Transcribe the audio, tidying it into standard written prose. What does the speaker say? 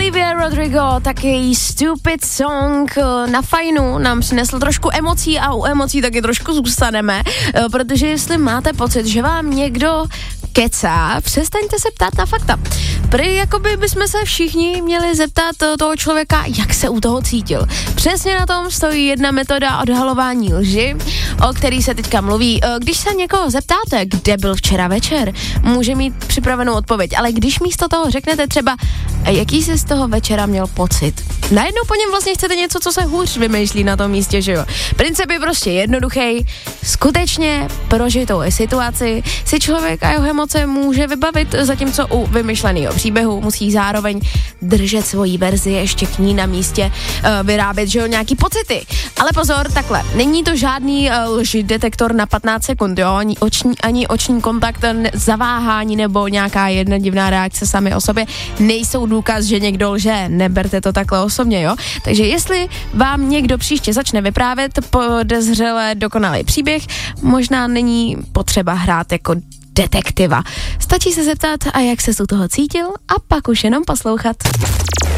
Olivia Rodrigo, taky Stupid Song na fajnu nám přinesl trošku emocí a u emocí taky trošku zůstaneme, protože jestli máte pocit, že vám někdo kecá, přestaňte se ptát na fakta. Prý jakoby bychom se všichni měli zeptat toho člověka, jak se u toho cítil. Přesně na tom stojí jedna metoda odhalování lži, o který se teďka mluví. Když se někoho zeptáte, kde byl včera večer, může mít připravenou odpověď, ale když místo toho řeknete třeba, jaký jsi z toho večera měl pocit, najednou po něm vlastně chcete něco, co se hůř vymýšlí na tom místě, že jo. Princip je prostě jednoduchý. Skutečně prožitou situaci si člověk a jeho emoce může vybavit, zatímco u vymyšleného příběhu musí zároveň držet svoji verzi, ještě k ní na místě vyrábět, že jo, nějaký pocity. Ale pozor, takhle, není to žádný lži detektor na 15 sekund, jo, ani oční kontakt, zaváhání nebo nějaká jedna divná reakce sami o sobě nejsou důkaz, že někdo lže, neberte to takhle osobně, jo. Takže jestli vám někdo příště začne vyprávět podezřele dokonalý příběh, možná není potřeba hrát jako detektiva. Stačí se zeptat, a jak se u toho cítil, a pak už jenom poslouchat.